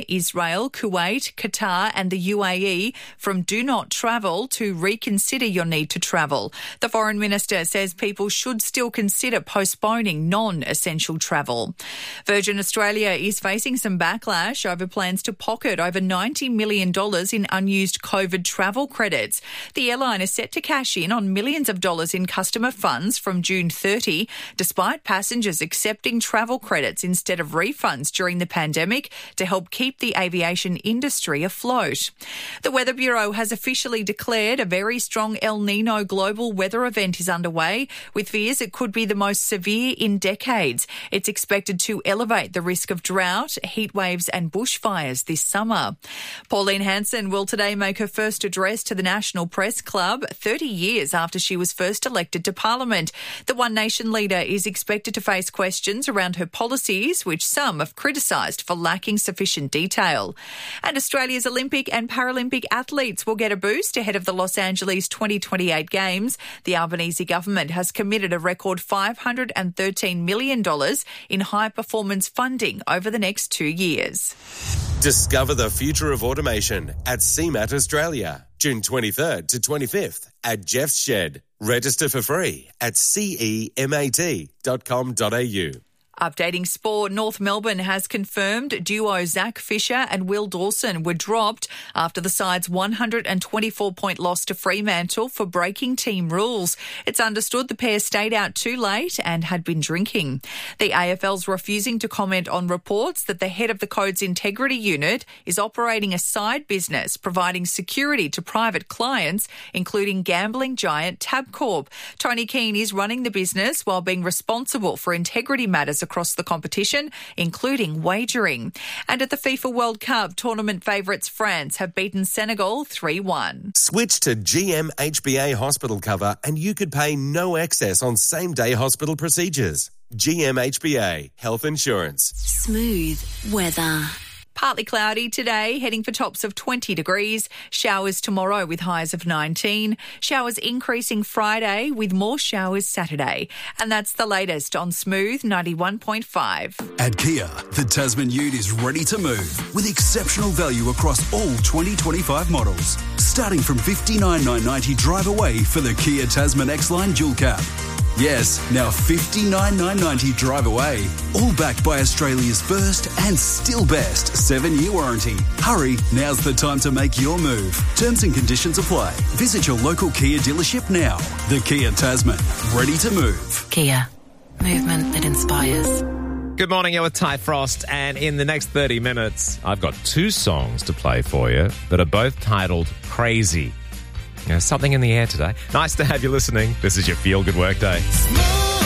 Israel, Kuwait, Qatar and the UAE from do not travel to reconsider your need to travel. The Foreign Minister says people should still consider postponing non-essential travel. Virgin Australia is facing some backlash over plans to pocket over $90 million in unused COVID travel credits. The airline is set to cash in on millions of dollars in customer funds from June 30, despite passengers accepting travel credits instead of refunds during the pandemic to help keep the aviation industry afloat. The Weather Bureau has officially declared a very strong El Nino global weather event is underway, with fears it could be the most severe in decades. It's expected to elevate the risk of drought, heat waves and bushfires this summer. Pauline Hanson will today make her first address to the National Press Club 30 years after she was first elected to Parliament. The One Nation leader is expected to face questions around her policies, which some have criticised for lacking sufficient detail. And Australia's Olympic and Paralympic athletes will get a boost ahead of the Los Angeles 2028 Games. The Albanese government has committed a record $513 million in high-performance funding over the next 2 years. Discover the future of automation at CMAT Australia, June 23rd to 25th at Jeff's Shed. Register for free at cemat.com.au. Updating sport, North Melbourne has confirmed duo Zach Fisher and Will Dawson were dropped after the side's 124-point loss to Fremantle for breaking team rules. It's understood the pair stayed out too late and had been drinking. The AFL's refusing to comment on reports that the head of the Code's integrity unit is operating a side business providing security to private clients, including gambling giant Tabcorp. Tony Keane is running the business while being responsible for integrity matters across the competition, including wagering. And at the FIFA World Cup, tournament favourites France have beaten Senegal 3-1. Switch to GMHBA hospital cover and you could pay no excess on same-day hospital procedures. GMHBA Health Insurance. Smooth weather. Partly cloudy today, heading for tops of 20 degrees. Showers tomorrow with highs of 19. Showers increasing Friday with more showers Saturday. And that's the latest on Smooth 91.5. At Kia, the Tasman Ute is ready to move with exceptional value across all 2025 models. Starting from $59,990 drive away for the Kia Tasman X-Line Dual Cab. Yes, now $59,990 drive away. All backed by Australia's first and still best 7-year warranty. Hurry, now's the time to make your move. Terms and conditions apply. Visit your local Kia dealership now. The Kia Tasman, ready to move. Kia, movement that inspires. Good morning, you're with Ty Frost, and in the next 30 minutes, I've got 2 songs to play for you that are both titled Crazy. There's something in the air today. Nice to have you listening. This is your Feel Good Workday.